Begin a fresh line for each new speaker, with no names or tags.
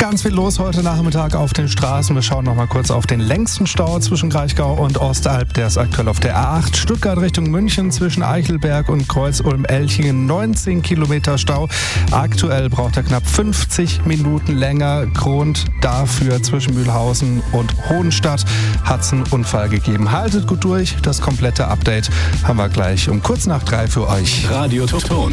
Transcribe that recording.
ganz viel los heute Nachmittag auf den Straßen. Wir schauen noch mal kurz auf den längsten Stau zwischen Kraichgau und Ostalb. Der ist aktuell auf der A8 Stuttgart Richtung München zwischen Eichelberg und Kreuz-Ulm-Elchingen. 19 Kilometer Stau. Aktuell braucht er knapp 50 Minuten länger. Grund dafür zwischen Mühlhausen und Hohenstadt hat es einen Unfall gegeben. Haltet gut durch. Das komplette Update haben wir gleich um kurz nach 3 für euch.
Radio Ton.